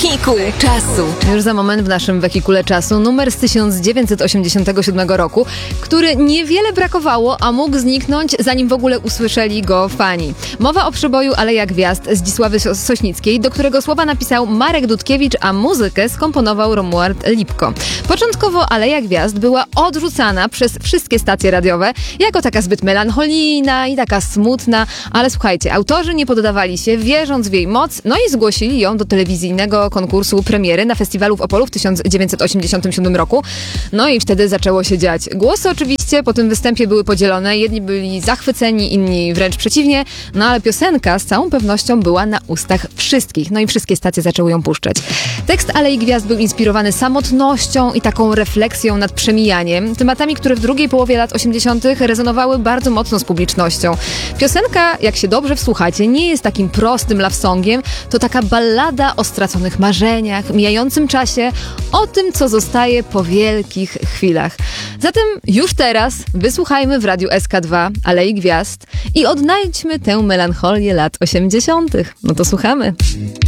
Wehikuł czasu. Już za moment w naszym wehikule czasu numer z 1987 roku, który niewiele brakowało, a mógł zniknąć, zanim w ogóle usłyszeli go fani. Mowa o przeboju Aleja Gwiazd Zdzisławy Sośnickiej, do którego słowa napisał Marek Dudkiewicz, a muzykę skomponował Romuald Lipko. Początkowo Aleja Gwiazd była odrzucana przez wszystkie stacje radiowe jako taka zbyt melancholijna i taka smutna, ale słuchajcie, autorzy nie poddawali się, wierząc w jej moc, no i zgłosili ją do telewizyjnego konkursu premiery na festiwalu w Opolu w 1987 roku. No i wtedy zaczęło się dziać. Głosy oczywiście po tym występie były podzielone. Jedni byli zachwyceni, inni wręcz przeciwnie. No ale piosenka z całą pewnością była na ustach wszystkich. No i wszystkie stacje zaczęły ją puszczać. Tekst Alei Gwiazd był inspirowany samotnością i taką refleksją nad przemijaniem. Tematami, które w drugiej połowie lat 80. rezonowały bardzo mocno z publicznością. Piosenka, jak się dobrze wsłuchacie, nie jest takim prostym love songiem. To taka ballada o straconych marzeniach, mijającym czasie, o tym, co zostaje po wielkich chwilach. Zatem już teraz wysłuchajmy w Radiu SK2 Alei Gwiazd i odnajdźmy tę melancholię lat 80. No to słuchamy.